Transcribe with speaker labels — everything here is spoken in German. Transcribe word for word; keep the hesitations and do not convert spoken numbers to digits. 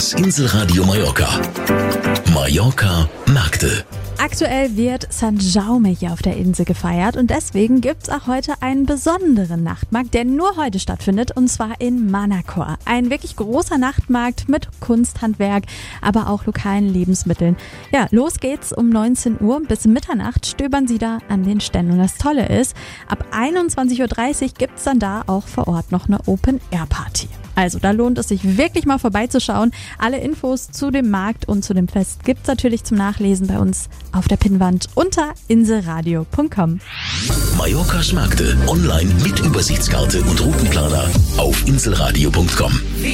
Speaker 1: Das Inselradio Mallorca. Mallorca Märkte.
Speaker 2: Aktuell wird Sankt Jaume hier auf der Insel gefeiert und deswegen gibt's auch heute einen besonderen Nachtmarkt, der nur heute stattfindet, und zwar in Manacor. Ein wirklich großer Nachtmarkt mit Kunsthandwerk, aber auch lokalen Lebensmitteln. Ja, los geht's um neunzehn Uhr. Bis Mitternacht stöbern sie da an den Ständen. Und das Tolle ist, ab einundzwanzig Uhr dreißig gibt's dann da auch vor Ort noch eine Open-Air-Party. Also da lohnt es sich wirklich mal vorbeizuschauen. Alle Infos zu dem Markt und zu dem Fest gibt's natürlich zum Nachlesen bei uns auf der Pinnwand unter inselradio punkt com.
Speaker 1: Mallorcas Märkte online mit Übersichtskarte und Routenplaner auf inselradio punkt com.